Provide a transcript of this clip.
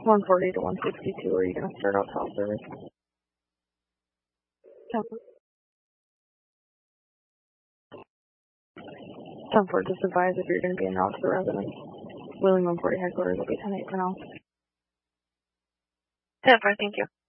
140 to 162, are you going to start out cell service? Temper. 10-4, just advise if you're going to be en route to the residence. William 140 headquarters will be 10-8 for now. 10-4, thank you.